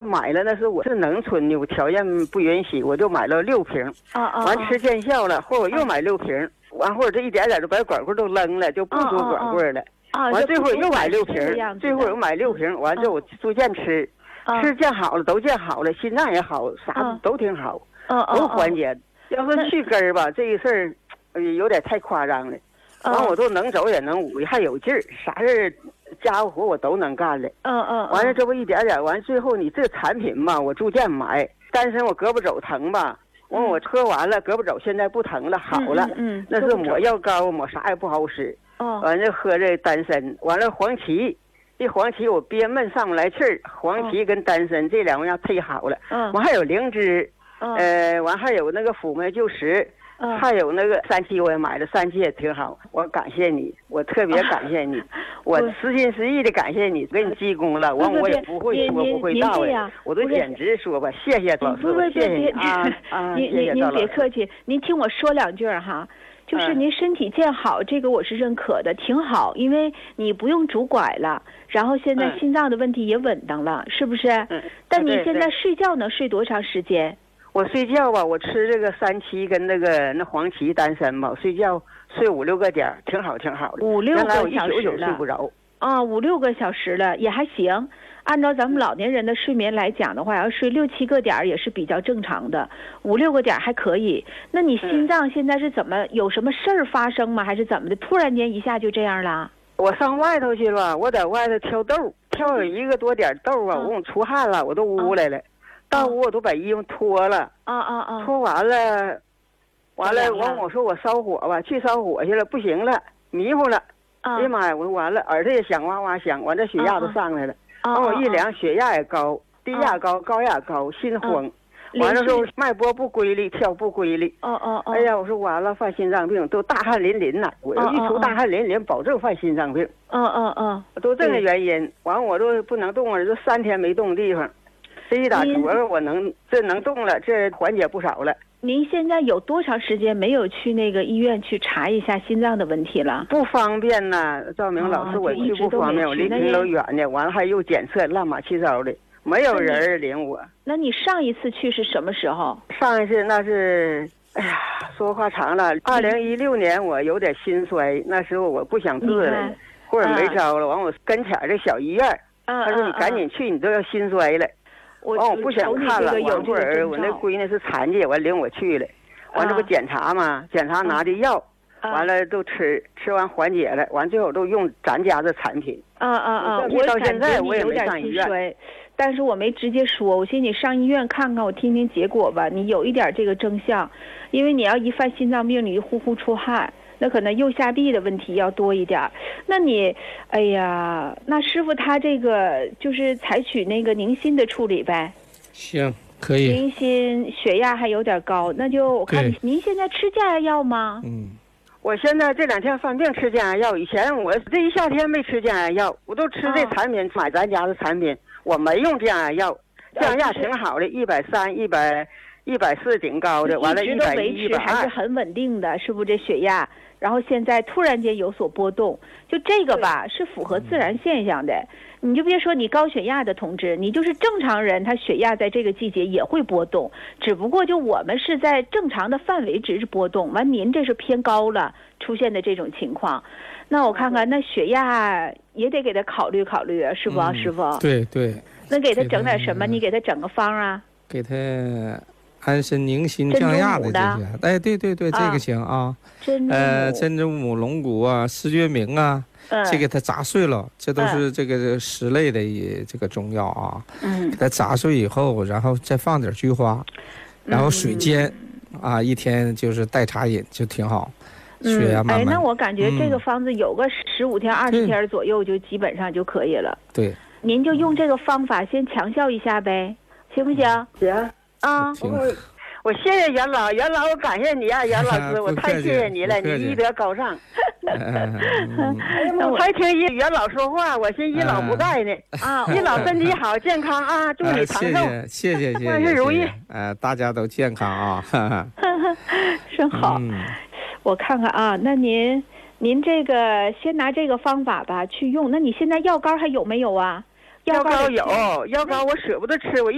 买了，那是我是农村的，我条件不允许，我就买了6瓶。完吃见效了，后我又买6瓶，完后这一点点就把管棍都扔了，就不煮管棍了。完最后又买6瓶，最后又买6瓶，完之后我逐渐吃，吃见好了，都见好了，心脏也好，啥都挺好，都缓解。要说去根儿吧，这个事儿有点太夸张了。完我都能走也能舞，还有劲儿，啥事家务活我都能干了。完了这不一点点，完最后你这产品吧，我逐渐买。单身我胳膊肘疼吧，完我喝完了胳膊肘现在不疼了，好了。那是抹药膏，抹啥也不好使。完了喝这丹参，完了黄芪，这黄芪我憋闷上不来气儿，黄芪跟丹参这2味药配好了。完还有灵芝，完还有那个辅酶救食。还有那个3七我也买了，3七也挺好，我感谢你，我特别感谢你，我实心实意的感谢你，给你积功了。完我也不会说不会道呀，我都简直说吧，谢谢老师，谢谢你啊， 您别客气，您听我说2句哈。就是您身体健好，这个我是认可的，挺好，因为你不用拄拐了，然后现在心脏的问题也稳当了，是不是？但你现在睡觉能睡多长时间？ 我睡觉吧，我吃这个3七跟那黄芪丹参吧，睡觉睡5、6个点，挺好挺好的。 5、6个小时了，睡不着。 5、6个小时了也还行。按照咱们老年人的睡眠来讲的话，要睡6、7个点也是比较正常的，5、6个点还可以。那你心脏现在是怎么有什么事儿发生吗？还是怎么的？突然间一下就这样了？ 我上外头去了，我在外头挑豆，挑有1个多点豆啊，我出汗了，我都屋来了。到屋我都把衣服脱了，脱完了，完我说我烧火吧，去烧火去了，不行了，迷糊了，哎呀妈呀，我说完了，耳朵也响哇哇响，完这血压都上来了，完我一量血压也高，低压高，高压高，心慌，完了之后脉搏不规律，跳不规律，哎呀，我说完了犯心脏病，都大汗淋漓呐，我一出大汗淋漓，保证犯心脏病，都这个原因，完我都不能动了，就3天没动地方。这一打嗝我能动了，这缓解不少了。 您现在有多长时间没有去那个医院去查一下心脏的问题了？ 不方便呐，赵明老师，我去不方便，我离挺老远的，完了还又检测乱码七糟的，没有人领我。 那你上一次去是什么时候？ 上一次那是，哎呀，说话长了。2016年我有点心衰，那时候我不想治了，或者没招了，完我跟前这小医院，他说你赶紧去，你都要心衰了。我不想看了，完会儿我那闺女是残疾，完领我去了，完这不检查嘛，检查拿的药，完了都吃完缓解了，完最后都用咱家的产品。 我到现在我也有点心衰，但是我没直接说，我寻思你上医院看看，我听听结果吧。你有一点这个征象，因为你要一犯心脏病，你呼呼出汗。那可能右下臂的问题要多一点，那你，哎呀，那师傅他这个就是采取那个宁心的处理呗。 行，可以。 宁心血压还有点高，那就我看您现在吃降压药吗？ 我现在这2天犯病吃降压药，以前我这一夏天没吃降压药，我都吃这产品，买咱家的产品，我没用降压药，降压挺好的，130、140挺高的，完了110、120， 维持还是很稳定的，是不是这血压？然后现在突然间有所波动，就这个吧是符合自然现象的。你就别说你高血压的同志，你就是正常人，他血压在这个季节也会波动，只不过就我们是在正常的范围值波动，完您这是偏高了出现的这种情况。那我看看，那血压也得给他考虑考虑，是不师傅？ 对对。 那给他整点什么？你给他整个方啊？ 给他安神宁心降压的这些，哎，对，这个行啊。珍珠母龙骨啊，狮决明啊，这给它砸碎了，这都是这个10类的这个中药啊。给它砸碎以后，然后再放点菊花，然后水煎啊，一天就是代茶饮就挺好。血压慢慢。 那我感觉这个方子有个15天、20天左右就基本上就可以了。 对。 您就用这个方法先强效一下呗，行不行？ 行。我谢谢袁老，我感谢你啊，袁老师，我太谢谢你了，你医德高尚。我还听袁老说话，我寻医老不在呢。医老身体好，健康啊，祝你长寿。 谢谢， 万事如意。 大家都健康啊。 真好。我看看啊，那您这个先拿这个方法吧去用。那你现在药膏还有没有啊？ 药膏有，药膏我舍不得吃，我